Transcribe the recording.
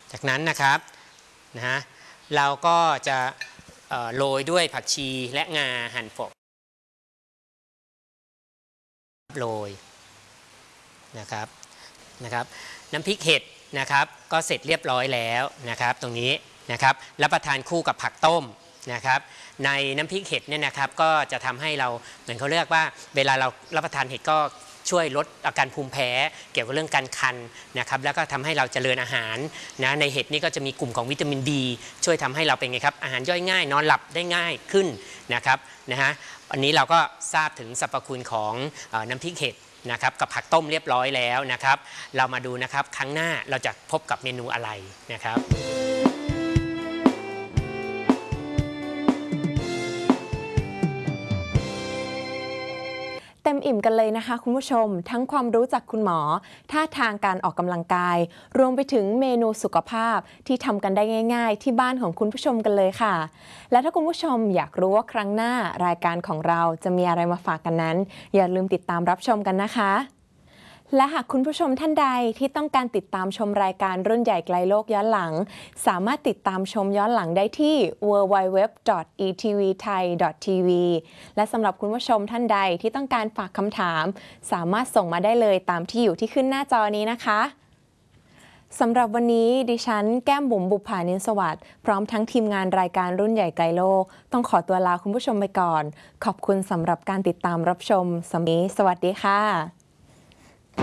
จากนั้นนะครับนะฮะเราก็จะโรยด้วยผักชีและงาหั่นฝกโรยนะครับน้ำพริกเห็ดนะครับก็เสร็จเรียบร้อยแล้วนะครับตรงนี้นะครับรับประทานคู่กับผักต้มนะครับในน้ำพริกเห็ดเนี่ยนะครับก็จะทำให้เราเหมือนเขาเรียกว่าเวลาเรารับประทานเห็ดก็ช่วยลดอาการภูมิแพ้เกี่ยวกับเรื่องการคันนะครับแล้วก็ทำให้เราเจริญอาหารนะในเห็ดนี่ก็จะมีกลุ่มของวิตามินดีช่วยทำให้เราเป็นไงครับอาหารย่อยง่ายนอนหลับได้ง่ายขึ้นนะครับอันนี้เราก็ทราบถึงสรรพคุณของน้ำพริกเห็ดนะครับกับผักต้มเรียบร้อยแล้วนะครับเรามาดูนะครับครั้งหน้าเราจะพบกับเมนูอะไรนะครับเต็มอิ่มกันเลยนะคะคุณผู้ชมทั้งความรู้จากคุณหมอท่าทางการออกกำลังกายรวมไปถึงเมนูสุขภาพที่ทำกันได้ง่ายๆที่บ้านของคุณผู้ชมกันเลยค่ะและถ้าคุณผู้ชมอยากรู้ว่าครั้งหน้ารายการของเราจะมีอะไรมาฝากกันนั้นอย่าลืมติดตามรับชมกันนะคะและหากคุณผู้ชมท่านใดที่ต้องการติดตามชมรายการรุ่นใหญ่ไกลโลกย้อนหลังสามารถติดตามชมย้อนหลังได้ที่ www.etvthai.tv และสำหรับคุณผู้ชมท่านใดที่ต้องการฝากคำถามสามารถส่งมาได้เลยตามที่อยู่ที่ขึ้นหน้าจอนี้นะคะสำหรับวันนี้ดิฉันแก้มบุ๋มบุภานินสวัสดิ์พร้อมทั้งทีมงานรายการรุ่นใหญ่ไกลโลกต้องขอตัวลาคุณผู้ชมไปก่อนขอบคุณสำหรับการติดตามรับชมสวัสดีค่ะ